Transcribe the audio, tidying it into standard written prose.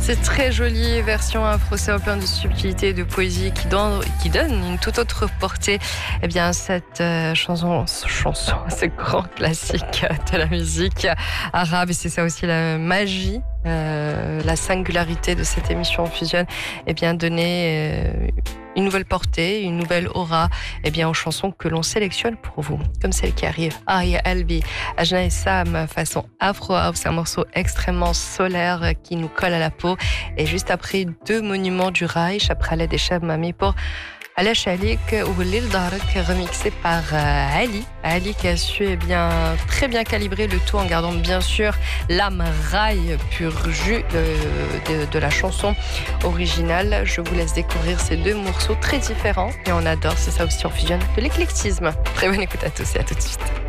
C'est très joli, version afro, plein de subtilité et de poésie qui donne une toute autre portée. Eh bien, cette chanson, ce grand classique de la musique arabe, et c'est ça aussi la magie, la singularité de cette émission Fusion, eh bien, donner une nouvelle portée, une nouvelle aura, eh bien, aux chansons que l'on sélectionne pour vous, comme celle qui arrive, Arya Albi, Ajna et Sam, façon Afro House, c'est un morceau extrêmement solaire qui nous colle à la peau. Et juste après, deux monuments du Reich, après l'aide des Mami pour Ala Chalik ou Lil Dark, remixé par Ali qui a su très bien calibrer le tout en gardant bien sûr l'âme rail pur jus de la chanson originale. Je vous laisse découvrir ces deux morceaux très différents et on adore, c'est ça aussi, on fusionne de l'éclectisme. Très bonne écoute à tous et à tout de suite.